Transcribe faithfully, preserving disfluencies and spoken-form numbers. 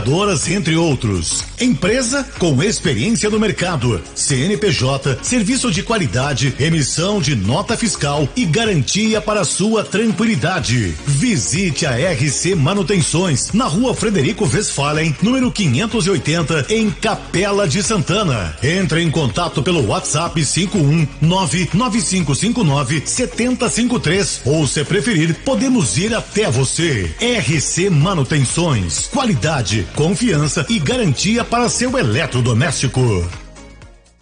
operadoras, entre outros. Empresa com experiência no mercado, C N P J, serviço de qualidade, emissão de nota fiscal e garantia para sua tranquilidade. Visite a R C Manutenções na Rua Frederico Westphalen, número quinhentos e oitenta, em Capela de Santana. Entre em contato pelo WhatsApp cinco um nove nove cinco cinco nove sete zero cinco três ou, se preferir, podemos ir até você. R C Manutenções, qualidade, confiança e garantia para seu eletrodoméstico.